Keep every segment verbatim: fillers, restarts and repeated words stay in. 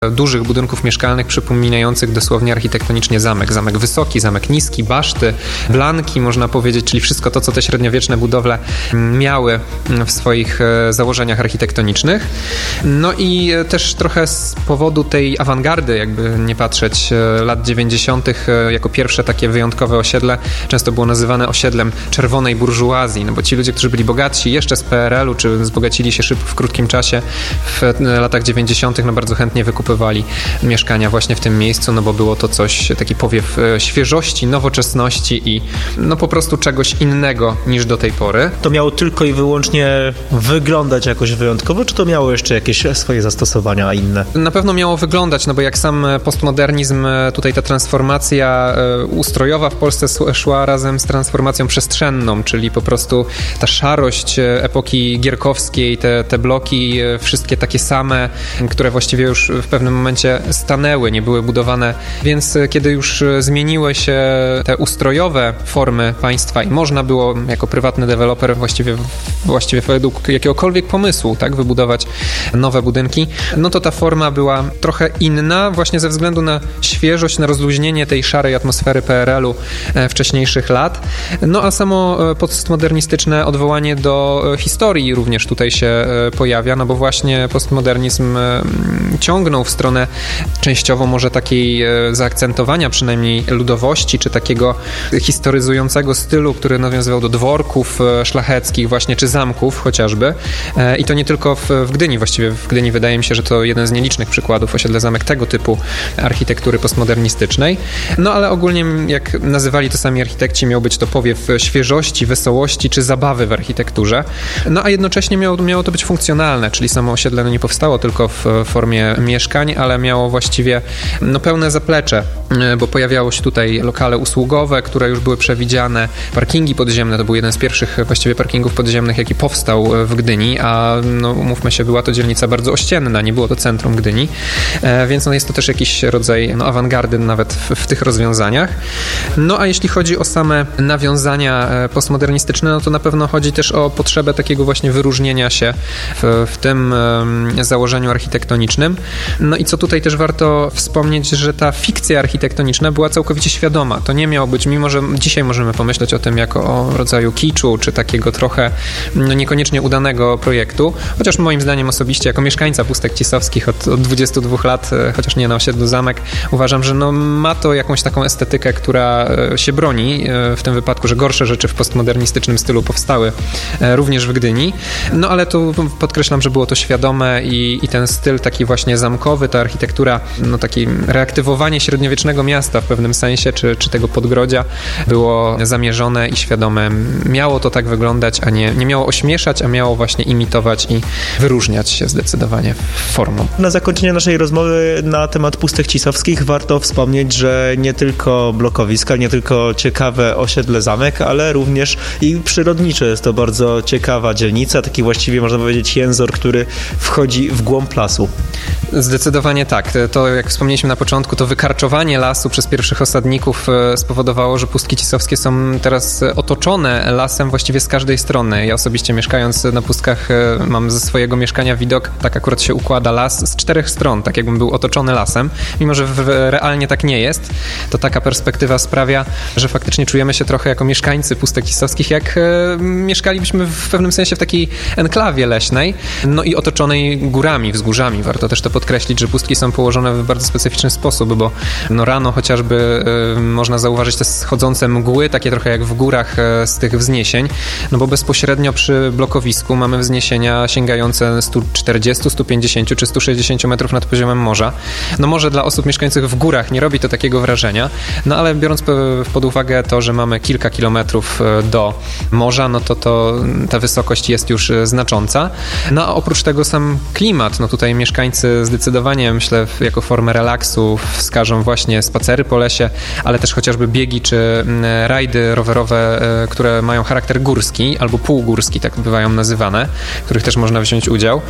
dużych budynków mieszkalnych przypominających dosłownie architektonicznie zamek. Zamek wysoki, zamek niski, baszty, blanki, można powiedzieć, czyli wszystko to, co te średniowieczne budowle miały w swoich założeniach architektonicznych. No i też trochę z powodu tej awangardy, jakby nie patrzeć, lat dziewięćdziesiątych jako pierwsze takie wyjątkowe osiedle często było nazywane osiedlem czerwonej burżuazji, no bo ci ludzie, którzy byli bogatsi jeszcze z P R L u, czy wzbogacili się szybko w krótkim czasie w latach dziewięćdziesiątych, no bardzo chętnie wykupywali mieszkania właśnie w tym miejscu, no bo było to coś, taki powiew świeżości, nowoczesności i no po prostu czegoś innego niż do tej pory. To miało tylko i wyłącznie wyglądać jakoś wyjątkowo, czy to miało jeszcze jakieś swoje zastosowania inne? Na pewno miało wyglądać, no bo jak sam postmodernizm, tutaj ta transformacja ustrojowa w Polsce szła razem z transformacją przestrzenną, czyli po prostu ta szarość epoki gierkowskiej, te, te bloki, wszystkie takie same, które właściwie już w pewnym momencie stanęły, nie były budowane, więc kiedy już zmieniły się te ustrojowe formy państwa i można było jako prywatny deweloper właściwie, właściwie według jakiegokolwiek pomysłu, tak, wybudować nowe budynki, no to ta forma była trochę inna właśnie ze względu na świeżość, na rozluźnienie tej szarej atmosfery P R L u wcześniejszych lat. No a samo postmodernistyczne odwołanie do historii również tutaj się pojawia, no bo właśnie postmodernizm ciągnął w stronę częściowo może takiej zaakcentowania przynajmniej ludowości, czy takiego historyzującego stylu, który nawiązywał do dworków szlacheckich właśnie, czy zamków chociażby. I to nie tylko w, w Gdyni, właściwie w Gdyni wydaje mi się, że to jeden z nielicznych przykładów osiedle zamek tego typu architektury postmodernistycznej. No ale ogólnie jak nazywali to sami architekci, miał być to powiew świeżości, wesołości, czy zabawy w architekturze. No a jednocześnie miało, miało to być funkcjonalne, czyli samo osiedle no, nie powstało tylko w formie mieszkań, ale miało właściwie no, pełne zaplecze, bo pojawiało się tutaj lokale usługowe, które już były przewidziane, parkingi podziemne, to był jeden z pierwszych właściwie parkingów podziemnych, jaki powstał w Gdyni, a no, umówmy się, była to dzielnica bardzo ościenna, nie było to centrum Gdyni, więc no, jest to też jakiś rodzaj no, awangardy nawet w, w tych rozwiązaniach. No a jeśli chodzi o same nawiązania postmodernistyczne, no to na pewno chodzi też o potrzebę takiego właśnie wyróżnienia się w, w tym założeniu architektonicznym. No i co tutaj też warto wspomnieć, że ta fikcja architektoniczna była całkowicie świadoma. To nie miało być, mimo że dzisiaj możemy pomyśleć o tym jako o rodzaju kiczu, czy takiego trochę no, niekoniecznie udanego projektu, chociaż moim zdaniem osobiście, jako mieszkańca Pustek Cisowskich od, od dwudziestu dwóch lat, chociaż nie na osiedlu Zamek, uważam, że no, ma to jakąś taką estetykę, która się broni w tym wypadku, że gorsze rzeczy w postmodernistycznym stylu powstały również w Gdyni. No ale tu podkreślam, że było to świadome i, i ten styl taki właśnie zamkowy, ta architektura, no takie reaktywowanie średniowiecznego miasta w pewnym sensie, czy, czy tego podgrodzia było zamierzone i świadome. Miało to tak wyglądać, a nie, nie miało ośmieszać, a miało właśnie imitować i wyróżniać się zdecydowanie formą. Na zakończenie naszej rozmowy na temat Pustek Cisowskich warto wspomnieć, że nie tylko blokowiska, nie tylko ciekawe osiedle Zamek, ale również i przyrodnicze. Jest to bardzo ciekawa dzielnica, taki właściwie można powiedzieć jęzor, który wchodzi w głąb lasu. Zdecydowanie tak. To, jak wspomnieliśmy na początku, to wykarczowanie lasu przez pierwszych osadników spowodowało, że Pustki Cisowskie są teraz otoczone lasem właściwie z każdej strony. Ja osobiście mieszkając na Pustkach mam ze swojego mieszkania widok, tak akurat się układa las z czterech stron, tak jakbym był otoczony lasem. Mimo że w, realnie tak nie jest, to taka perspektywa sprawia, że faktycznie czujemy się trochę jako mieszkańcy Pustek Cisowskich, jak e, mieszkalibyśmy w pewnym sensie w takiej enklawie leśnej, no i otoczonej górami, wzgórzami. Warto też to podkreślić, że Pustki są położone w bardzo specyficzny sposób, bo no rano chociażby e, można zauważyć te schodzące mgły, takie trochę jak w górach e, z tych wzniesień, no bo bezpośrednio przy blokowisku mamy wzniesienia sięgające sto czterdzieści, sto pięćdziesiąt czy sto sześćdziesiąt metrów nad poziomem morza. No może dla osób mieszkających w górach nie robi to takiego wrażenia, no ale biorąc pod uwagę to, że mamy kilka kilometrów do morza, no to, to ta wysokość jest już znacząca. No a oprócz tego sam klimat, no tutaj mieszkańcy zdecydowanie, myślę, jako formę relaksu wskażą właśnie spacery po lesie, ale też chociażby biegi czy rajdy rowerowe, które mają charakter górski albo półgórski, tak bywają nazywane, w których też można wziąć udział.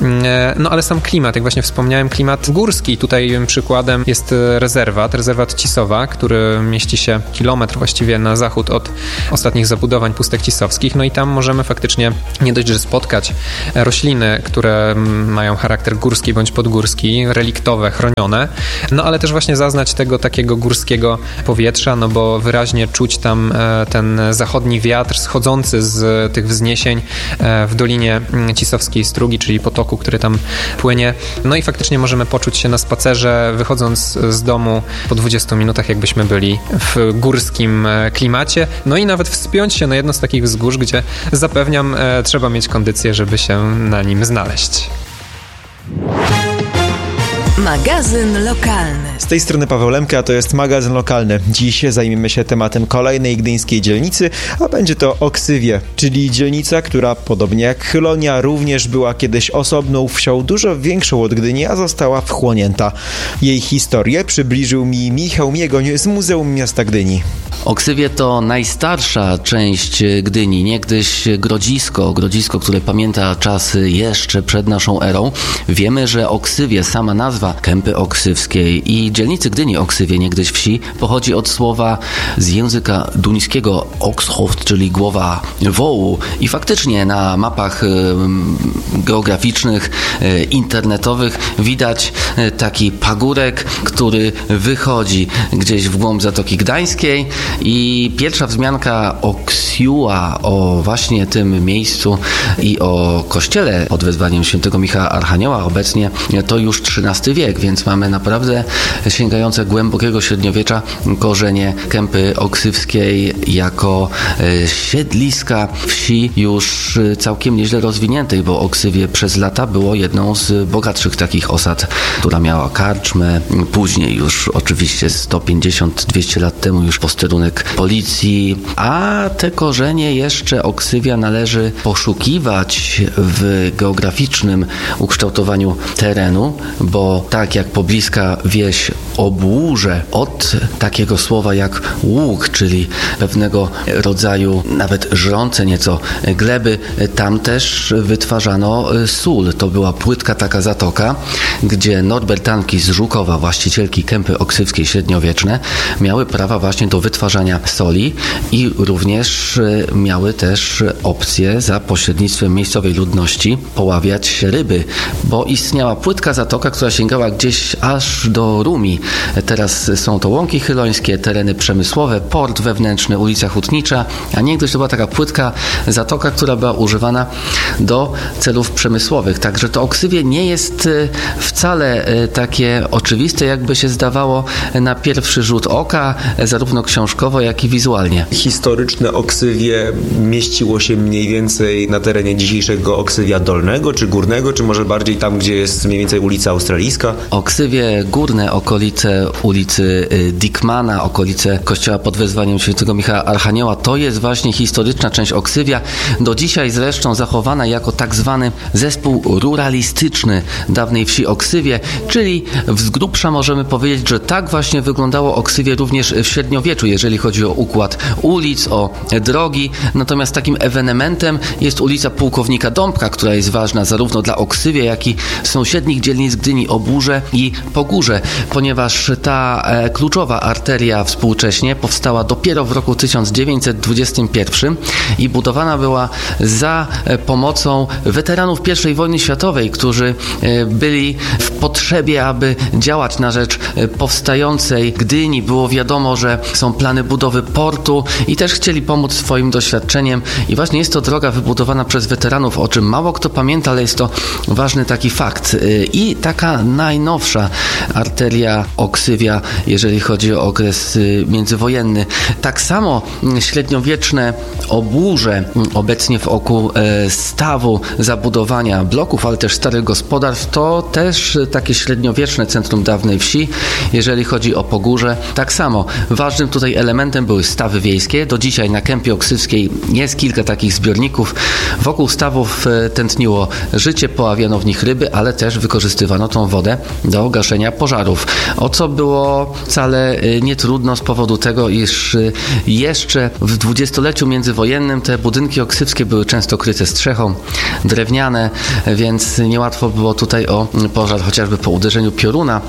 No ale sam klimat, jak właśnie wspomniałem, klimat górski. Tutaj przykładem jest rezerwat, rezerwat Cisowa, który mieści się kilometr właściwie na zachód od ostatnich zabudowań Pustek Cisowskich. No i tam możemy faktycznie nie dość, że spotkać rośliny, które mają charakter górski bądź podgórski, górski, reliktowe, chronione, no ale też właśnie zaznać tego takiego górskiego powietrza, no bo wyraźnie czuć tam ten zachodni wiatr schodzący z tych wzniesień w Dolinie Cisowskiej Strugi, czyli potoku, który tam płynie. No i faktycznie możemy poczuć się na spacerze, wychodząc z domu po dwudziestu minutach, jakbyśmy byli w górskim klimacie. No i nawet wspiąć się na jedno z takich wzgórz, gdzie zapewniam, trzeba mieć kondycję, żeby się na nim znaleźć. Magazyn lokalny. Z tej strony Paweł Lemka, to jest magazyn lokalny. Dziś zajmiemy się tematem kolejnej gdyńskiej dzielnicy, a będzie to Oksywie, czyli dzielnica, która podobnie jak Chylonia również była kiedyś osobną wsią, dużo większą od Gdyni, a została wchłonięta. Jej historię przybliżył mi Michał Miegoń z Muzeum Miasta Gdyni. Oksywie to najstarsza część Gdyni, niegdyś Grodzisko, Grodzisko, które pamięta czasy jeszcze przed naszą erą. Wiemy, że Oksywie, sama nazwa Kępy Oksywskiej i dzielnicy Gdyni Oksywie, niegdyś wsi, pochodzi od słowa z języka duńskiego oxhoft, czyli głowa wołu. I faktycznie na mapach e, geograficznych, e, internetowych widać e, taki pagórek, który wychodzi gdzieś w głąb Zatoki Gdańskiej i pierwsza wzmianka Oksiua, o właśnie tym miejscu i o kościele pod wezwaniem świętego Michała Archanioła obecnie, to już trzynasty wiek, więc mamy naprawdę sięgające głębokiego średniowiecza korzenie Kępy Oksywskiej jako siedliska wsi już całkiem nieźle rozwiniętej, bo Oksywie przez lata było jedną z bogatszych takich osad, która miała karczmę, później już oczywiście sto pięćdziesiąt dwieście lat temu już posterunek policji, a te korzenie jeszcze Oksywia należy poszukiwać w geograficznym ukształtowaniu terenu, bo tak jak pobliska wieś Obłórze od takiego słowa jak łuk, czyli pewnego rodzaju nawet żrące nieco gleby, tam też wytwarzano sól. To była płytka taka zatoka, gdzie Norbertanki z Żukowa, właścicielki Kępy Oksywskiej średniowieczne, miały prawa właśnie do wytwarzania soli i również miały też opcję za pośrednictwem miejscowej ludności poławiać ryby, bo istniała płytka zatoka, która sięgała gdzieś aż do Rumi. Teraz są to łąki chylońskie, tereny przemysłowe, port wewnętrzny, ulica Hutnicza, a niegdyś to była taka płytka zatoka, która była używana do celów przemysłowych. Także to Oksywie nie jest wcale takie oczywiste, jakby się zdawało na pierwszy rzut oka, zarówno książkowo, jak i wizualnie. Historyczne Oksywie mieściło się mniej więcej na terenie dzisiejszego Oksywia Dolnego, czy Górnego, czy może bardziej tam, gdzie jest mniej więcej ulica Australijska? Oksywie Górne, okolice ulicy Dickmana, okolice kościoła pod wezwaniem świętego Michała Archanioła, to jest właśnie historyczna część Oksywia, do dzisiaj zresztą zachowana jako tak zwany zespół ruralistyczny dawnej wsi Oksywie, czyli z grubsza możemy powiedzieć, że tak właśnie wyglądało Oksywie również w średniowieczu, jeżeli chodzi o układ ulic, o drogi. Natomiast takim ewenementem jest ulica Pułkownika Dąbka, która jest ważna zarówno dla Oksywia, jak i sąsiednich dzielnic Gdyni, Obłórze i Pogórze, ponieważ ta e, kluczowa arteria współcześnie powstała dopiero w roku tysiąc dziewięćset dwudziestym pierwszym i budowana była za e, pomocą weteranów pierwszej wojny światowej, którzy e, byli w potrzebie, aby działać na rzecz e, powstającej Gdyni. Było wiadomo, że są plany budowy portu i też chcieli pomóc swoim doświadczeniem i właśnie jest to droga wybudowana przez weteranów, o czym mało kto pamięta, ale jest to ważny taki fakt. E, I taka najnowsza arteria Oksywia, jeżeli chodzi o okres międzywojenny. Tak samo średniowieczne Obłórze, obecnie wokół stawu zabudowania bloków, ale też starych gospodarstw, to też takie średniowieczne centrum dawnej wsi. Jeżeli chodzi o Pogórze, tak samo ważnym tutaj elementem były stawy wiejskie. Do dzisiaj na Kępie Oksywskiej jest kilka takich zbiorników. Wokół stawów tętniło życie, poławiano w nich ryby, ale też wykorzystywano tą wodę do gaszenia pożarów. O co było wcale nie trudno z powodu tego, iż jeszcze w dwudziestoleciu międzywojennym te budynki oksywskie były często kryte strzechą, drewniane, więc niełatwo było tutaj o pożar chociażby po uderzeniu pioruna.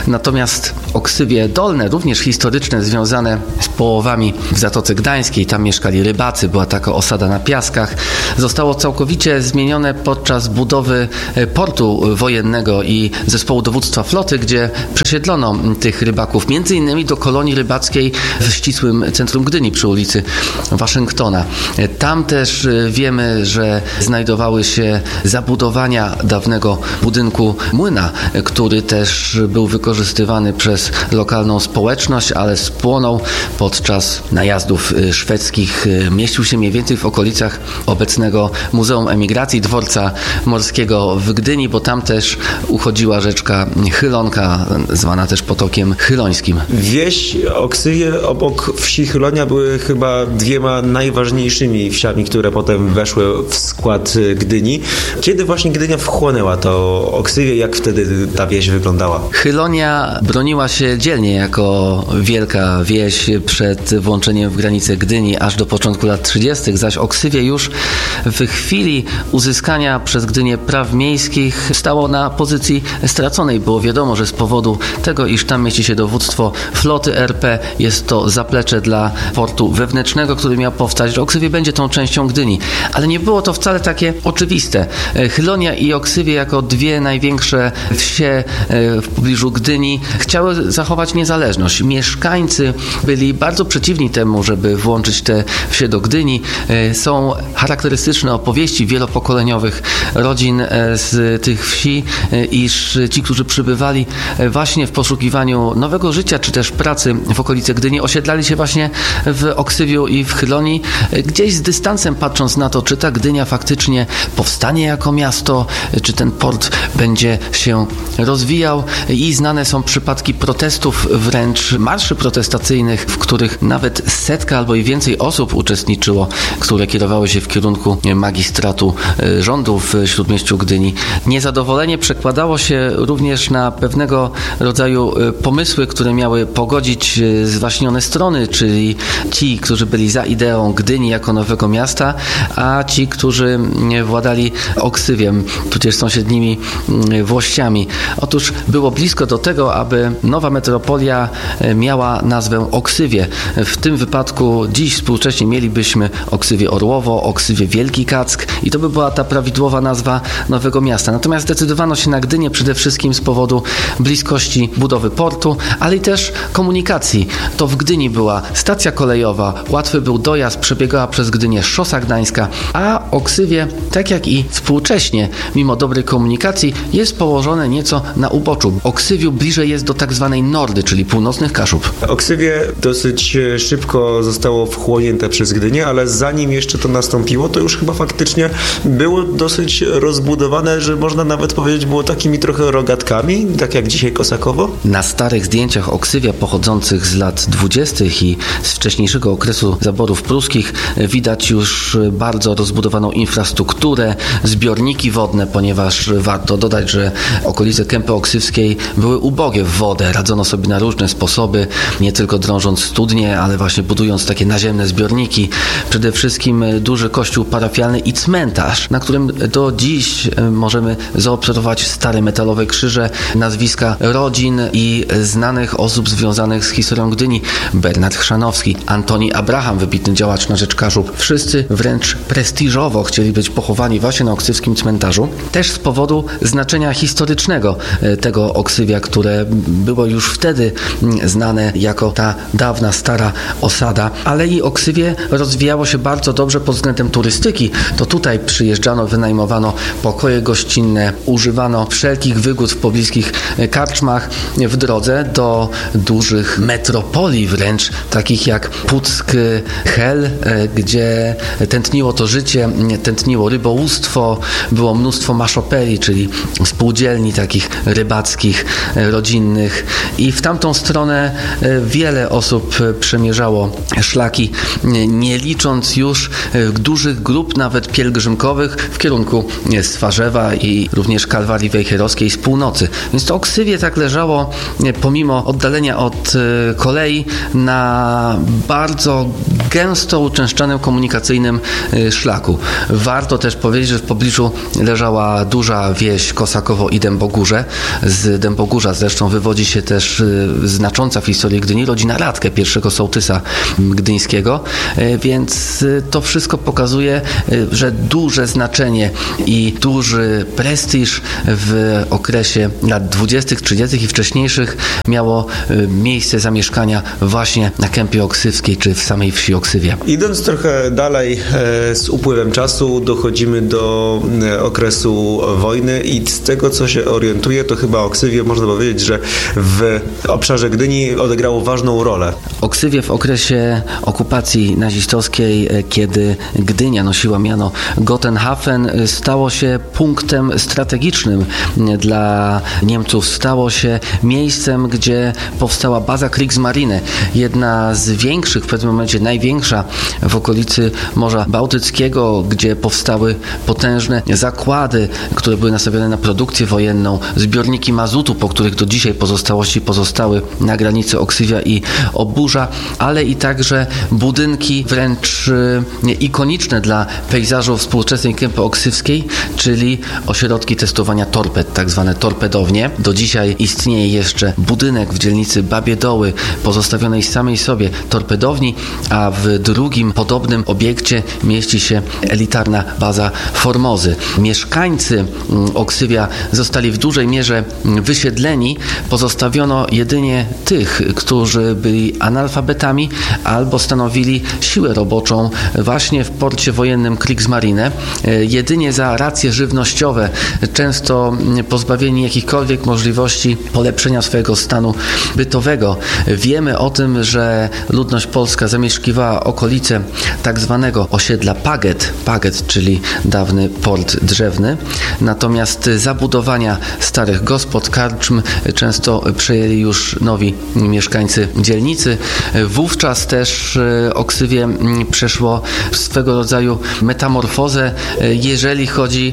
Natomiast Oksywie dolne, również historyczne, związane z połowami w Zatoce Gdańskiej, tam mieszkali rybacy, była taka osada na piaskach, zostało całkowicie zmienione podczas budowy portu wojennego i zespołu dowództwa floty, gdzie przesiedlono tych rybaków, między innymi do kolonii rybackiej w ścisłym centrum Gdyni przy ulicy Waszyngtona. Tam też wiemy, że znajdowały się zabudowania dawnego budynku młyna, który też był wykorzystywany przez lokalną społeczność, ale spłonął podczas najazdów szwedzkich. Mieścił się mniej więcej w okolicach obecnego Muzeum Emigracji Dworca Morskiego w Gdyni, bo tam też uchodziła rzeczka Chylonka, zwana też potokiem chylońskim. Wieś Oksywie obok wsi Chylonia były chyba dwiema najważniejszymi wsiami, które potem weszły w skład Gdyni. Kiedy właśnie Gdynia wchłonęła to Oksywie, jak wtedy ta wieś wyglądała? Chylonia broniła się dzielnie jako wielka wieś przed włączeniem w granice Gdyni aż do początku lat trzydziestych, zaś Oksywie już w chwili uzyskania przez Gdynię praw miejskich stało na pozycji straconej. Było wiadomo, że z powodu tego, iż tam mieści się dowództwo floty R P, jest to zaplecze dla portu wewnętrznego, który miał powstać, że Oksywie będzie tą częścią Gdyni. Ale nie było to wcale takie oczywiste. Chylonia i Oksywie jako dwie największe wsie w pobliżu Gdyni chciały zachować niezależność. Mieszkańcy byli bardzo przeciwni temu, żeby włączyć te wsie do Gdyni. Są charakterystyczne opowieści wielopokoleniowych rodzin z tych wsi, iż ci, którzy przybywali właśnie w poszukiwaniu nowego życia, czy też pracy w okolicy Gdyni, osiedlali się właśnie w Oksywiu i w Chylonii, gdzieś z dystansem patrząc na to, czy ta Gdynia faktycznie powstanie jako miasto, czy ten port będzie się rozwijał. I znane są przypadki protestów, wręcz marszy protestacyjnych, w których nawet setka albo i więcej osób uczestniczyło, które kierowały się w kierunku magistratu rządu w Śródmieściu Gdyni. Niezadowolenie przekładało się również na pewnego rodzaju pomysły, które miały pogodzić zwaśnione strony, czyli ci, którzy byli za ideą Gdyni jako nowego miasta, a ci, którzy władali Oksywiem, tudzież sąsiednimi włościami. Otóż było blisko do tego, aby nowa metropolia miała nazwę Oksywie. W tym wypadku dziś współcześnie mielibyśmy Oksywie Orłowo, Oksywie Wielki Kack i to by była ta prawidłowa nazwa nowego miasta. Natomiast zdecydowano się na Gdynię przede wszystkim z powodu bliskości budowy portu, ale i też komunikacji. To w Gdyni była stacja kolejowa, łatwy był dojazd, przebiegała przez Gdynię szosa gdańska, a Oksywie, tak jak i współcześnie, mimo dobrej komunikacji, jest położone nieco na uboczu. Oksywiu bliżej jest do tak zwanej Nordy, czyli północnych Kaszub. Oksywie dosyć szybko zostało wchłonięte przez Gdynię, ale zanim jeszcze to nastąpiło, to już chyba faktycznie było dosyć rozbudowane, że można nawet powiedzieć, było takimi trochę rogatkami, tak jak dzisiaj Kosakowo. Na starych zdjęciach Oksywia pochodzących z lat dwudziestych i z wcześniejszego okresu zaborów pruskich widać już bardzo rozbudowaną infrastrukturę, zbiorniki wodne, ponieważ warto dodać, że okolice Kępy Oksywskiej były ubogie w wodę, radzono sobie na różne sposoby, nie tylko drążąc studnie, ale właśnie budując takie naziemne zbiorniki. Przede wszystkim duży kościół parafialny i cmentarz, na którym do dziś możemy zaobserwować stare metalowe krzyże, nazwiska rodzin i znanych osób związanych z historią Gdyni. Bernard Chrzanowski, Antoni Abraham, wybitny działacz na rzecz Kaszub. Wszyscy wręcz prestiżowo chcieli być pochowani właśnie na oksywskim cmentarzu. Też z powodu znaczenia historycznego tego Oksywia, które było już wtedy znane jako ta dawna, stara osada, ale i Oksywie rozwijało się bardzo dobrze pod względem turystyki. To tutaj przyjeżdżano, wynajmowano pokoje gościnne, używano wszelkich wygód w pobliskich karczmach w drodze do dużych metropolii wręcz, takich jak Puck, Hel, gdzie tętniło to życie, tętniło rybołówstwo, było mnóstwo maszopeli, czyli spółdzielni takich rybackich, rodzinnych i w tamtą stronę wiele osób przemierzało szlaki, nie licząc już dużych grup nawet pielgrzymkowych w kierunku Swarzewa i również Kalwarii Wejherowskiej z północy. Więc to Oksywie tak leżało pomimo oddalenia od kolei na bardzo gęsto uczęszczanym komunikacyjnym szlaku. Warto też powiedzieć, że w pobliżu leżała duża wieś Kosakowo i Dębogórze. Z Dębogórza zresztą wywodzi się też znacząca w historii Gdyni rodzina Radke, pierwszego sołtysa gdyńskiego, więc to wszystko pokazuje, że duże znaczenie i duży prestiż w okresie lat dwudziestych, trzydziestych i wcześniejszych miało miejsce zamieszkania właśnie na Kępie Oksywskiej czy w samej wsi Oksywie. Idąc trochę dalej z upływem czasu dochodzimy do okresu wojny i z tego, co się orientuję, to chyba Oksywie można powiedzieć, że w obszarze Gdyni odegrało ważną rolę. Oksywie w okresie okupacji nazistowskiej, kiedy Gdynia nosiła miano Gotenhafen, stało się punktem strategicznym dla Niemców. Stało się miejscem, gdzie powstała baza Kriegsmarine, jedna z większych, w pewnym momencie największa w okolicy Morza Bałtyckiego, gdzie powstały potężne zakłady, które były nastawione na produkcję wojenną, zbiorniki mazutu, po których do dzisiaj pozostałości pozostały na granicy Oksywia i Oburza, ale i także budynki wręcz ikoniczne dla pejzażu współczesnej Kępy Oksywskiej, czyli ośrodki testowania torped, tak zwane torpedownie. Do dzisiaj istnieje jeszcze budynek w dzielnicy Babie Doły, pozostawionej samej sobie torpedowni, a w drugim podobnym obiekcie mieści się elitarna baza Formozy. Mieszkańcy Oksywia zostali w dużej mierze wysiedleni. Pozostawiono jedynie tych, którzy byli analfabetami albo stanowili siłę roboczą właśnie w porcie wojennym Kriegsmarine. Jedynie za racje żywnościowe, często pozbawieni jakichkolwiek możliwości polepszenia swojego stanu bytowego. Wiemy o tym, że ludność polska zamieszkiwała okolice tak zwanego osiedla Paget, Paget, czyli dawny port drzewny. Natomiast zabudowania starych gospod, karczm często przejęli już nowi mieszkańcy dzielnicy. Wówczas też Oksywie przeszło swego rodzaju metamorfozę, jeżeli chodzi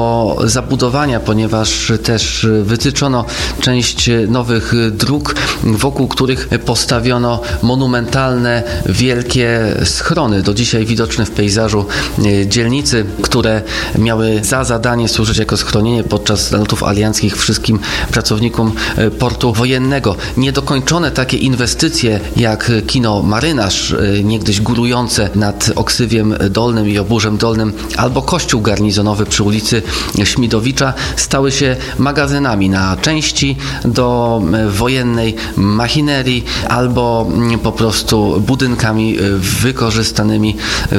o zabudowania, ponieważ też wytyczono część nowych dróg, wokół których postawiono monumentalne, wielkie schrony, do dzisiaj widoczne w pejzażu dzielnicy, które miały za zadanie służyć jako schronienie podczas nalotów alianckich wszystkim pracownikom portu wojennego. Niedokończone takie inwestycje jak kino Marynarz, niegdyś górujące nad Oksywiem Dolnym i Oburzem Dolnym, albo kościół garnizonowy przy ulicy Śmidowicza stały się magazynami na części do wojennej machinerii, albo po prostu budynkami wykorzystanymi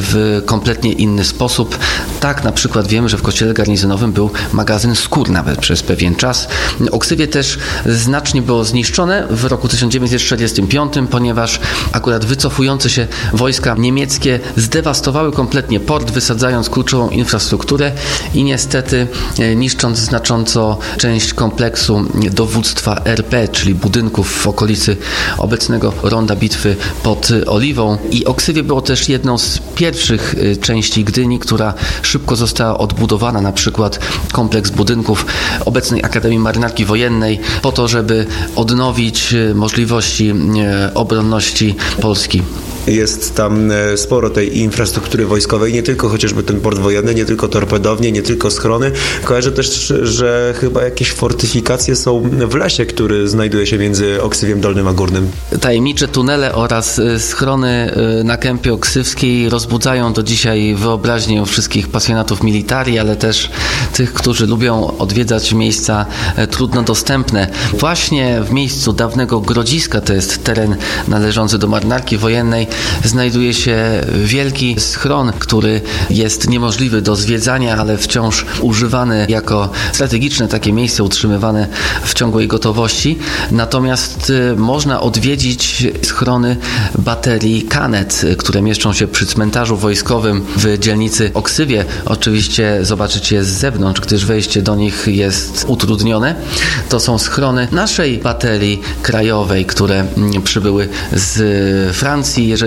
w kompletnie inny sposób. Tak na przykład wiemy, że w kościele garnizonowym był magazyn skór nawet przez pewien czas. Oksywie też znacznie było zniszczone w roku tysiąc dziewięćset czterdziestym piątym, ponieważ akurat wycofujące się wojska niemieckie zdewastowały kompletnie port, wysadzając kluczową infrastrukturę i niestety niszcząc znacząco część kompleksu dowództwa R P, czyli budynków w okolicy obecnego ronda bitwy pod Oliwą. I Oksywie było też jedną z pierwszych części Gdyni, która szybko została odbudowana, na przykład kompleks budynków obecnej Akademii Marynarki Wojennej, po to, żeby odnowić możliwości obronności Polski. Jest tam sporo tej infrastruktury wojskowej, nie tylko chociażby ten port wojenny, nie tylko torpedownie, nie tylko schrony. Kojarzę też, że chyba jakieś fortyfikacje są w lesie, który znajduje się między Oksywiem Dolnym a Górnym. Tajemnicze tunele oraz schrony na Kępie Oksywskiej rozbudzają do dzisiaj wyobraźnię wszystkich pasjonatów militarii, ale też tych, którzy lubią odwiedzać miejsca trudno dostępne. Właśnie w miejscu dawnego Grodziska, to jest teren należący do Marynarki Wojennej, znajduje się wielki schron, który jest niemożliwy do zwiedzania, ale wciąż używany jako strategiczne takie miejsce utrzymywane w ciągłej gotowości. Natomiast można odwiedzić schrony baterii Kanet, które mieszczą się przy cmentarzu wojskowym w dzielnicy Oksywie. Oczywiście zobaczyć je z zewnątrz, gdyż wejście do nich jest utrudnione. To są schrony naszej baterii krajowej, które przybyły z Francji, jeżeli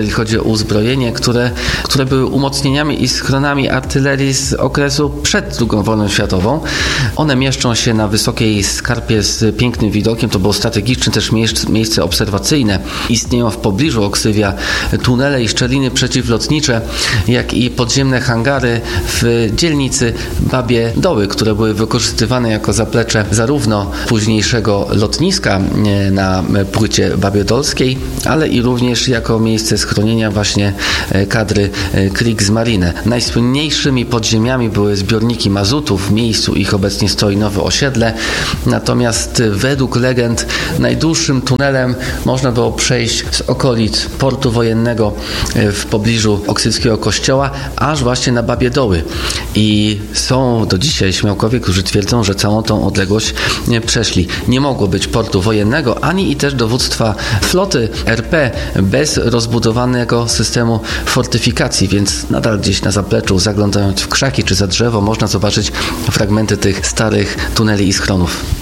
jeżeli chodzi o uzbrojenie, które, które były umocnieniami i schronami artylerii z okresu przed drugą wojną światową. One mieszczą się na wysokiej skarpie z pięknym widokiem, to było strategiczne też miejsce obserwacyjne. Istnieją w pobliżu Oksywia tunele i szczeliny przeciwlotnicze, jak i podziemne hangary w dzielnicy Babie Doły, które były wykorzystywane jako zaplecze zarówno późniejszego lotniska na płycie babiedolskiej, ale i również jako miejsce schronienia właśnie kadry Kriegsmarine. Najsłynniejszymi podziemiami były zbiorniki mazutu, w miejscu ich obecnie stoi nowe osiedle, natomiast według legend najdłuższym tunelem można było przejść z okolic portu wojennego w pobliżu Oksywskiego kościoła, aż właśnie na Babie Doły. I są do dzisiaj śmiałkowie, którzy twierdzą, że całą tą odległość przeszli. Nie mogło być portu wojennego, ani i też dowództwa floty R P bez rozbudowanego systemu fortyfikacji, więc nadal gdzieś na zapleczu, zaglądając w krzaki czy za drzewo, można zobaczyć fragmenty tych starych tuneli i schronów.